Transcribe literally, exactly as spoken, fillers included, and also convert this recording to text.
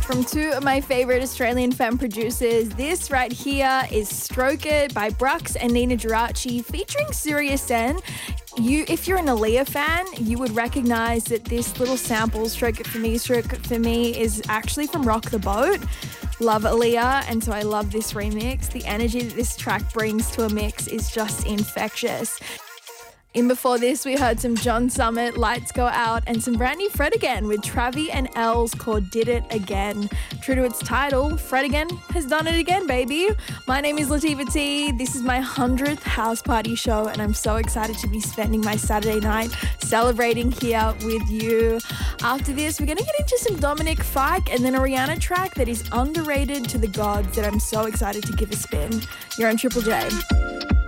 From two of my favourite Australian femme producers, this right here is Stroke It by Brux and Nina Geraci featuring Surya Sen. You, if you're an Aaliyah fan, you would recognise that this little sample, Stroke It For Me, Stroke It For Me, is actually from Rock the Boat. Love Aaliyah, and so I love this remix. The energy that this track brings to a mix is just infectious. In before this, we heard some John Summit, Lights Go Out, and some brand new Fred Again with Travi and Els called Did It Again. True to its title, Fred Again has done it again, baby. My name is Latifah T. This is my hundredth house party show, and I'm so excited to be spending my Saturday night celebrating here with you. After this, we're going to get into some Dominic Fike and then a Rihanna track that is underrated to the gods that I'm so excited to give a spin. You're on Triple J.